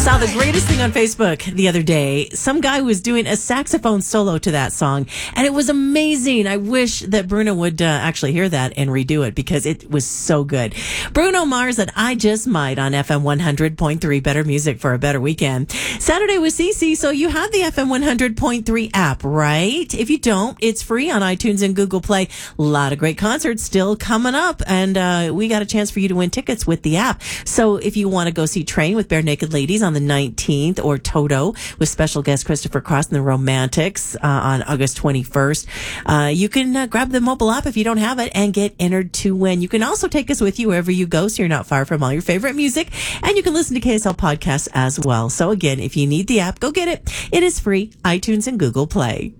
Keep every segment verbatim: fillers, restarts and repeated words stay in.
Saw the greatest thing on Facebook the other day. Some guy was doing a saxophone solo to that song, and it was amazing. I wish that Bruno would uh, actually hear that and redo it because it was so good. Bruno Mars at I Just Might on F M one hundred point three. Better music for a better weekend. Saturday with Cece. So you have the F M one hundred point three app, right? If you don't, it's free on iTunes and Google Play. A lot of great concerts still coming up, and uh, we got a chance for you to win tickets with the app. So if you want to go see Train with Bare Naked Ladies on the nineteenth, or Toto with special guest Christopher Cross and the Romantics uh, on August twenty-first, uh, you can uh, grab the mobile app if you don't have it and get entered to win. You can also take us with you wherever you go, so you're not far from all your favorite music, and you can listen to K S L podcasts as well. So again, if you need the app, go get it. It is free, iTunes and Google Play.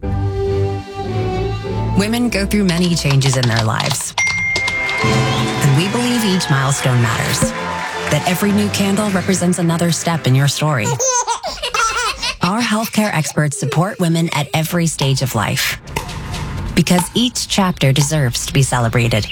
Women go through many changes in their lives, and we believe each milestone matters. That every new candle represents another step in your story. Our healthcare experts support women at every stage of life, because each chapter deserves to be celebrated.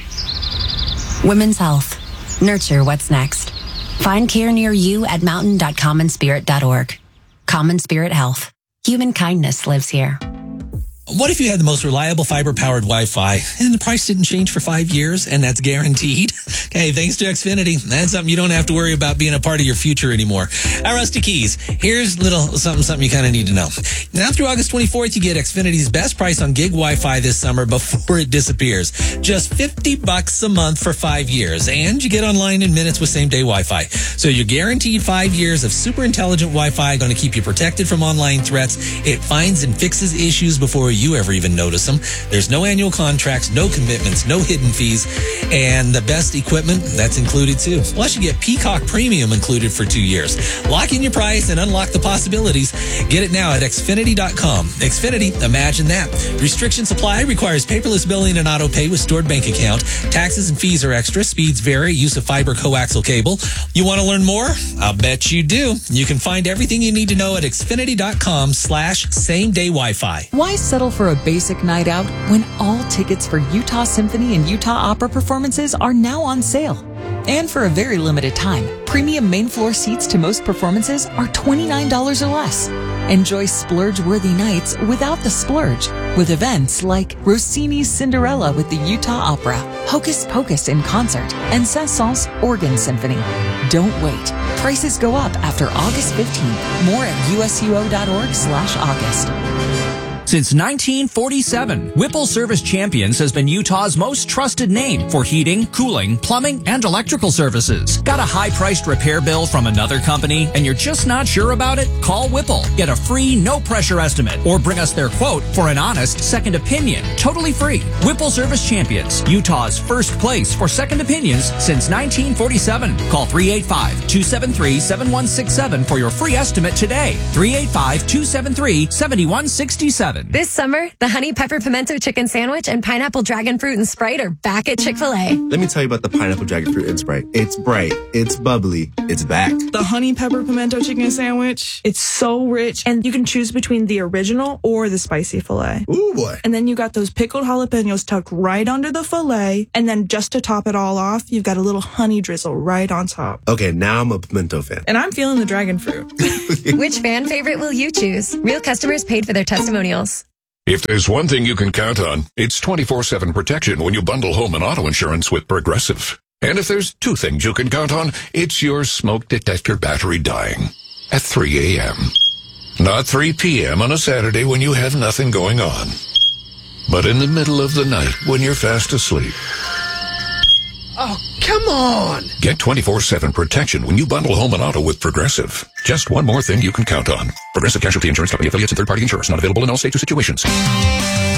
Women's health. Nurture what's next. Find care near you at mountain dot common spirit dot org. Common Spirit Health. Human kindness lives here. What if you had the most reliable fiber-powered Wi-Fi and the price didn't change for five years and that's guaranteed? Okay, thanks to Xfinity, that's something you don't have to worry about being a part of your future anymore. All right, Rusty Keys, here's little something something you kind of need to know. Now through August twenty-fourth, you get Xfinity's best price on gig Wi-Fi this summer before it disappears. Just fifty bucks a month for five years, and you get online in minutes with same-day Wi-Fi. So you're guaranteed five years of super intelligent Wi-Fi, going to keep you protected from online threats. It finds and fixes issues before you ever even notice them. There's no annual contracts, no commitments, no hidden fees, and the best equipment, that's included too. Plus, you get Peacock Premium included for two years. Lock in your price and unlock the possibilities. Get it now at Xfinity dot com. Xfinity, imagine that. Restriction supply requires paperless billing and auto pay with stored bank account. Taxes and fees are extra. Speeds vary. Use of fiber coaxial cable. You want to learn more? I'll bet you do. You can find everything you need to know at Xfinity dot com slash same day Wi-Fi. Why settle for a basic night out when all tickets for Utah Symphony and Utah Opera performances are now on sale? And for a very limited time, premium main floor seats to most performances are twenty-nine dollars or less. Enjoy splurge-worthy nights without the splurge with events like Rossini's Cinderella with the Utah Opera, Hocus Pocus in concert, and Saint-Saëns Organ Symphony. Don't wait. Prices go up after August fifteenth. More at U S U O dot org slash August. Since nineteen forty-seven, Whipple Service Champions has been Utah's most trusted name for heating, cooling, plumbing, and electrical services. Got a high-priced repair bill from another company and you're just not sure about it? Call Whipple. Get a free, no-pressure estimate or bring us their quote for an honest second opinion. Totally free. Whipple Service Champions, Utah's first place for second opinions since nineteen forty-seven. Call three eight five, two seven three, seven one six seven for your free estimate today. three eight five, two seven three, seven one six seven. This summer, the Honey Pepper Pimento Chicken Sandwich and Pineapple Dragon Fruit and Sprite are back at Chick-fil-A. Let me tell you about the Pineapple Dragon Fruit and Sprite. It's bright, it's bubbly, it's back. The Honey Pepper Pimento Chicken Sandwich, it's so rich, and you can choose between the original or the spicy filet. Ooh, boy. And then you got those pickled jalapenos tucked right under the filet, and then just to top it all off, you've got a little honey drizzle right on top. Okay, now I'm a pimento fan. And I'm feeling the dragon fruit. Which fan favorite will you choose? Real customers paid for their testimonials. If there's one thing you can count on, it's twenty-four seven protection when you bundle home and auto insurance with Progressive. And if there's two things you can count on, it's your smoke detector battery dying at three a.m. Not three p.m. on a Saturday when you have nothing going on, but in the middle of the night when you're fast asleep. Oh, come on! Get twenty-four seven protection when you bundle home and auto with Progressive. Just one more thing you can count on. Progressive Casualty Insurance Company affiliates and third-party insurers. Not available in all states or situations.